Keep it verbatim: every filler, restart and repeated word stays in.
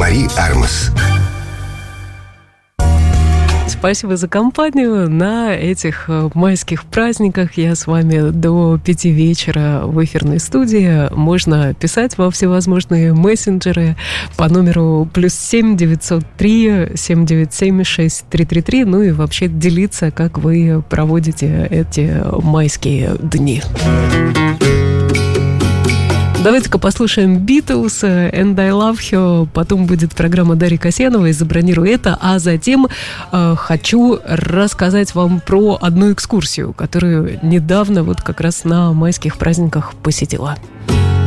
Мари Армас. Спасибо за компанию на этих майских праздниках. Я с вами до пяти вечера в эфирной студии. Можно писать во всевозможные мессенджеры по номеру плюс семь девятьсот три семь девять семь шесть три три три. Ну и вообще делиться, как вы проводите эти майские дни. Давайте-ка послушаем Битлз, And I Love You, потом будет программа Дарьи Касьяновой «Забронируй это», а затем э, хочу рассказать вам про одну экскурсию, которую недавно вот как раз на майских праздниках посетила.